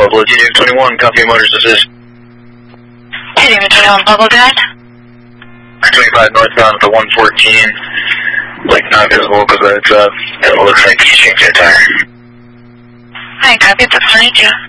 available at TDM 21, copy motors assist. TDM 21, bubble guide. 25 northbound at the 114. Like not visible because it looks like he's changed the tire. Hi, copy, that's 22.